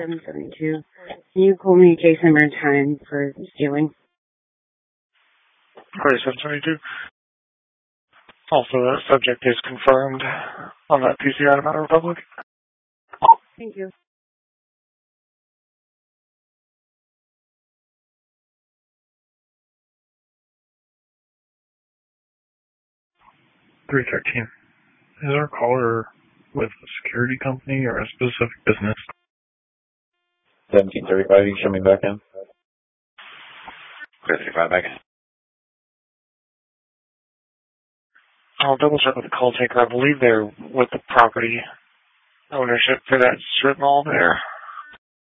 772. Can you call me case number and time for stealing? 4772. Also, the subject is confirmed on that PCI of Mountain Republic. Thank you. 313. Is our caller with a security company or a specific business? 1735, you can show me back in. 35 back in. I'll double check with the call taker. I believe they're with the property ownership for that strip mall there.